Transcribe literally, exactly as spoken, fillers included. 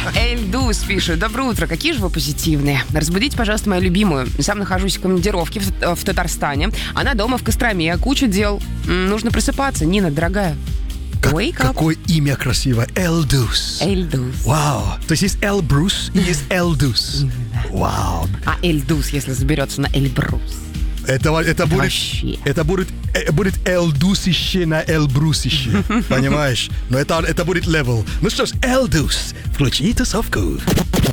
Эльдус пишет. Доброе утро, какие же вы позитивные. Разбудите, пожалуйста, мою любимую. Сам нахожусь в командировке в, в Татарстане. Она дома в Костроме, куча дел. М, Нужно просыпаться, Нина, дорогая. Как- Wake up. какое имя красивое. Эльдус. Эльдус. Вау. То есть есть Эльбрус и есть Эльдус. Вау. А Эльдус, если заберется на Эльбрус. Это, это будет, Вообще. это будет, э, будет Эльдусище на Эльбрусище. Понимаешь? Но это, это будет левел. Ну что ж, Эльдус, включи тусовку.